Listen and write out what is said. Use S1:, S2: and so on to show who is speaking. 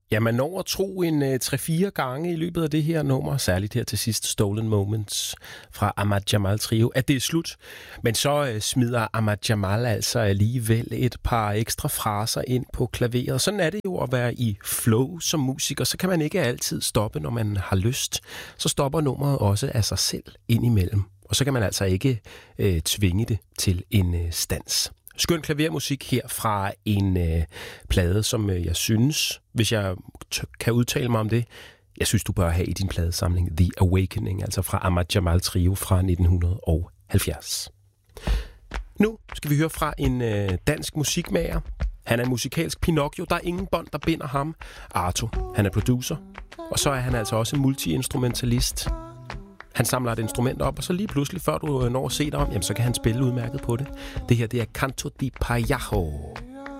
S1: Ja, man når at tro en 3-4 gange i løbet af det her nummer, særligt her til sidst, Stolen Moments fra Ahmad Jamal Trio, at det er slut. Men så smider Ahmad Jamal altså alligevel et par ekstra fraser ind på klaveret. Sådan er det jo at være i flow som musiker, så kan man ikke altid stoppe, når man har lyst. Så stopper nummeret også af sig selv indimellem, og så kan man altså ikke tvinge det til en stands. Skøn klavermusik her fra en plade, som jeg synes, hvis jeg kan udtale mig om det, jeg synes, du bør have i din pladesamling, The Awakening, altså fra Ahmad Jamal Trio fra 1970. Nu skal vi høre fra en dansk musikmager. Han er en musikalsk Pinocchio. Der er ingen bånd, der binder ham. Arto, han er producer, og så er han altså også multi-instrumentalist. Han samler et instrument op, og så lige pludselig, før du når at se dig om, jamen, så kan han spille udmærket på det. Det her, det er Canto di Pagliaccio.